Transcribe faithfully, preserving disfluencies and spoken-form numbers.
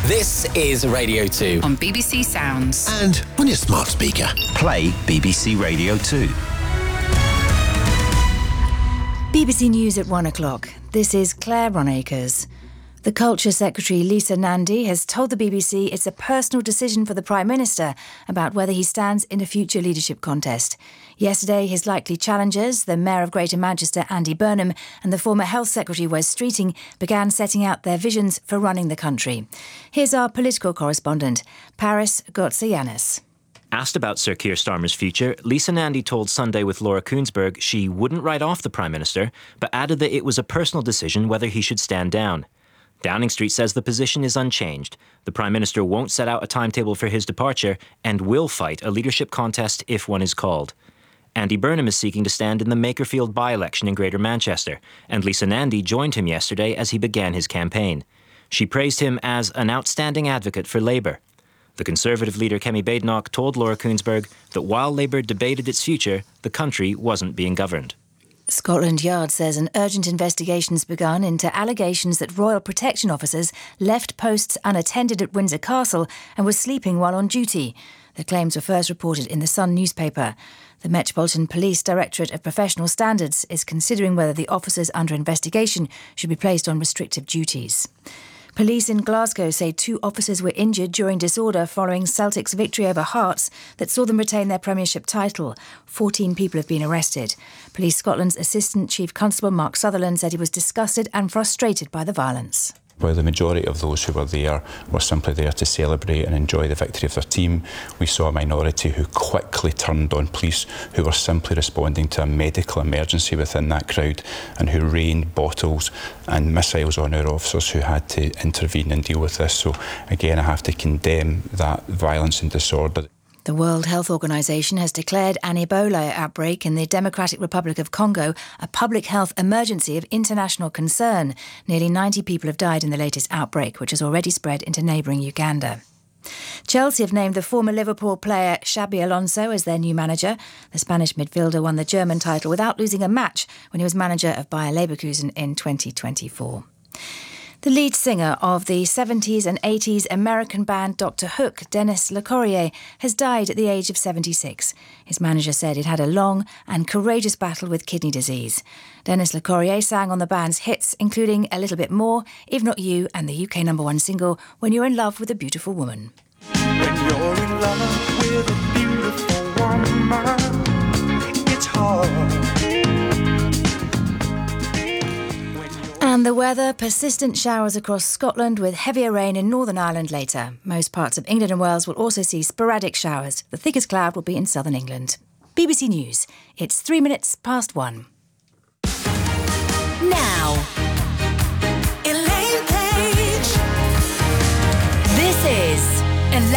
This is Radio two. On B B C Sounds. And on your smart speaker. Play B B C Radio two. B B C News at one o'clock. This is Claire Ronacres. The Culture Secretary Lisa Nandy has told the B B C it's a personal decision for the Prime Minister about whether he stands in a future leadership contest. Yesterday, his likely challengers, the Mayor of Greater Manchester Andy Burnham and the former Health Secretary Wes Streeting, began setting out their visions for running the country. Here's our political correspondent, Paris Gotsayanis. Asked about Sir Keir Starmer's future, Lisa Nandy told Sunday with Laura Kuenssberg she wouldn't write off the Prime Minister, but added that it was a personal decision whether he should stand down. Downing Street says the position is unchanged. The Prime Minister won't set out a timetable for his departure and will fight a leadership contest if one is called. Andy Burnham is seeking to stand in the Makerfield by-election in Greater Manchester, and Lisa Nandy joined him yesterday as he began his campaign. She praised him as an outstanding advocate for Labour. The Conservative leader Kemi Badenoch told Laura Kuenssberg that while Labour debated its future, the country wasn't being governed. Scotland Yard says an urgent investigation has begun into allegations that royal protection officers left posts unattended at Windsor Castle and were sleeping while on duty. The claims were first reported in the Sun newspaper. The Metropolitan Police Directorate of Professional Standards is considering whether the officers under investigation should be placed on restrictive duties. Police in Glasgow say two officers were injured during disorder following Celtic's victory over Hearts that saw them retain their Premiership title. Fourteen people have been arrested. Police Scotland's Assistant Chief Constable Mark Sutherland said he was disgusted and frustrated by the violence. While the majority of those who were there were simply there to celebrate and enjoy the victory of their team, we saw a minority who quickly turned on police who were simply responding to a medical emergency within that crowd and who rained bottles and missiles on our officers who had to intervene and deal with this. So again, I have to condemn that violence and disorder. The World Health Organization has declared an Ebola outbreak in the Democratic Republic of Congo a public health emergency of international concern. Nearly ninety people have died in the latest outbreak, which has already spread into neighbouring Uganda. Chelsea have named the former Liverpool player Xabi Alonso as their new manager. The Spanish midfielder won the German title without losing a match when he was manager of Bayer Leverkusen in twenty twenty-four. The lead singer of the seventies and eighties American band Doctor Hook, Denis Lecorrier, has died at the age of seventy-six. His manager said he'd had a long and courageous battle with kidney disease. Denis Lecorrier sang on the band's hits, including A Little Bit More, If Not You, and the U K number one single, When You're in Love with a Beautiful Woman. When you're in love with a beautiful woman, it's hard. And the weather, persistent showers across Scotland with heavier rain in Northern Ireland later. Most parts of England and Wales will also see sporadic showers. The thickest cloud will be in southern England. B B C News. It's three minutes past one. Now.